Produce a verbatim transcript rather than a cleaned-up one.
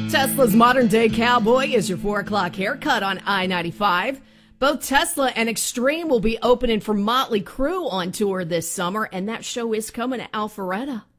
Tesla's modern day cowboy is your four o'clock haircut on I ninety-five. Both Tesla and Extreme will be opening for Motley Crue on tour this summer, and that show is coming to Alpharetta.